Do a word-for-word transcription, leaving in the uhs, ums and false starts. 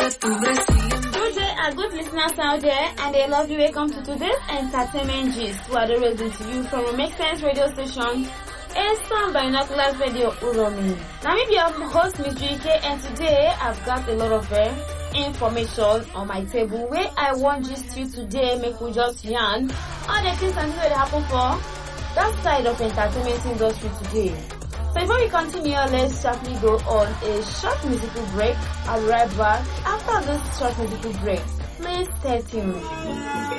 Today, our good listeners out there, and they love you. Welcome to today's entertainment gist. Who are the reasons to you from Make Sense Radio Station, Eastern Binoculars Radio Uromi. Now, maybe I'm the host, Miss G K, and today I've got a lot of uh, information on my table where I want gist you today. Make we just yarn all the things and things that happen for that side of entertainment industry today. So before we continue, let's sharply go on a short musical break. I'll be right back after this short musical break. Please stay tuned.